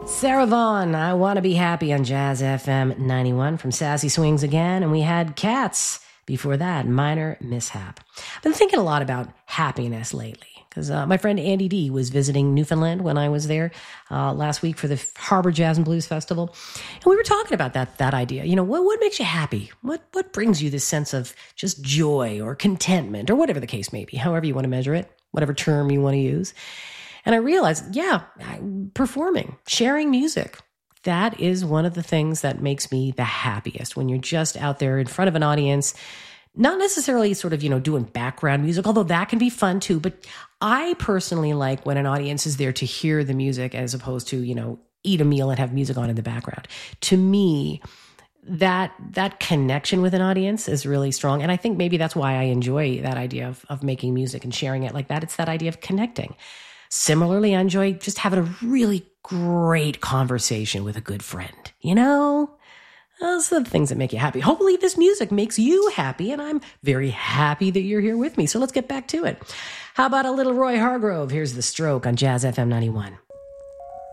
Sarah Vaughan, I Want to Be Happy on Jazz FM 91 from Sassy Swings again. And we had Cats before that, Minor Mishap. I've been thinking a lot about happiness lately because my friend Andy D was visiting Newfoundland when I was there last week for the Harbor Jazz and Blues Festival. And we were talking about that idea. You know, what makes you happy? What brings you this sense of just joy or contentment or whatever the case may be, however you want to measure it, whatever term you want to use. And I realized, performing, sharing music, that is one of the things that makes me the happiest when you're just out there in front of an audience, not necessarily sort of, doing background music, although that can be fun too. But I personally like when an audience is there to hear the music as opposed to, eat a meal and have music on in the background. To me, that connection with an audience is really strong. And I think maybe that's why I enjoy that idea of making music and sharing it like that. It's that idea of connecting. Similarly, I enjoy just having a really great conversation with a good friend. Those are the things that make you happy. Hopefully this music makes you happy, and I'm very happy that you're here with me. So let's get back to it. How about a little Roy Hargrove? Here's The Stroke on Jazz FM 91.